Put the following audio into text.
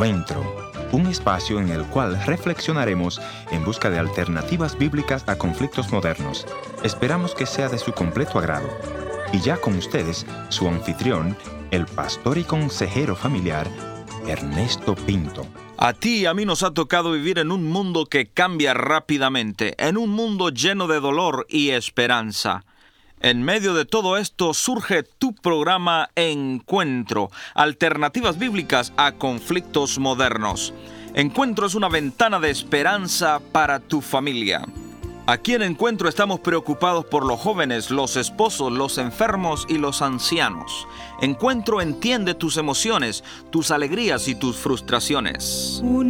Encuentro, un espacio en el cual reflexionaremos en busca de alternativas bíblicas a conflictos modernos. Esperamos que sea de su completo agrado. Y ya con ustedes, su anfitrión, el pastor y consejero familiar, Ernesto Pinto. A ti y a mí nos ha tocado vivir en un mundo que cambia rápidamente, en un mundo lleno de dolor y esperanza. En medio de todo esto surge tu programa Encuentro, alternativas bíblicas a conflictos modernos. Encuentro es una ventana de esperanza para tu familia. Aquí en Encuentro estamos preocupados por los jóvenes, los esposos, los enfermos y los ancianos. Encuentro entiende tus emociones, tus alegrías y tus frustraciones.